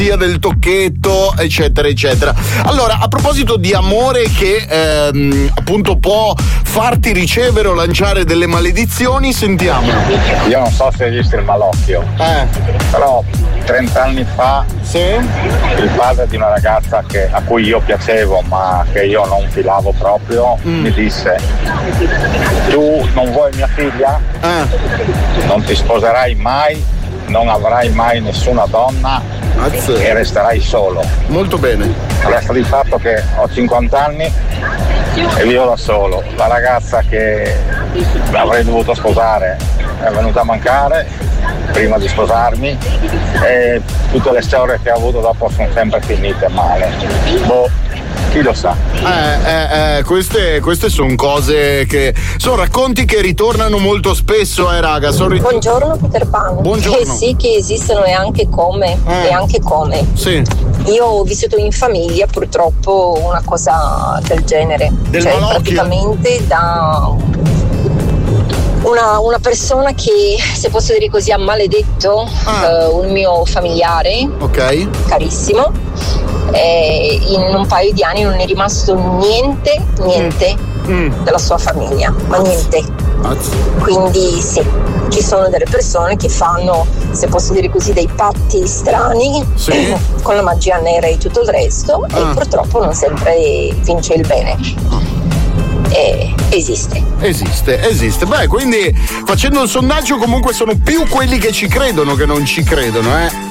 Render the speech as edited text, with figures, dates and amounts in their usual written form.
del tocchetto, eccetera eccetera. Allora, a proposito di amore che appunto può farti ricevere o lanciare delle maledizioni, sentiamo. Io non so se hai visto il Malocchio, però 30 anni fa il padre di una ragazza a cui io piacevo ma che io non filavo proprio mi disse: tu non vuoi mia figlia? Non ti sposerai mai, non avrai mai nessuna donna e resterai solo. Molto bene. Resta di fatto che ho 50 anni e vivo da solo. La ragazza che avrei dovuto sposare è venuta a mancare prima di sposarmi e tutte le storie che ho avuto dopo sono sempre finite male. Chi lo sa? Queste sono cose che sono racconti che ritornano molto spesso, raga. Buongiorno Peter Pan. Buongiorno. Sì, che esistono e anche come. Sì. Io ho vissuto in famiglia purtroppo una cosa del genere. Praticamente da una persona che, se posso dire così, ha maledetto un mio familiare carissimo. In un paio di anni non è rimasto niente della sua famiglia, ma niente. Quindi sì, ci sono delle persone che fanno, se posso dire così, dei patti strani con la magia nera e tutto il resto e purtroppo non sempre vince il bene. Esiste. Beh, quindi facendo un sondaggio comunque sono più quelli che ci credono che non ci credono,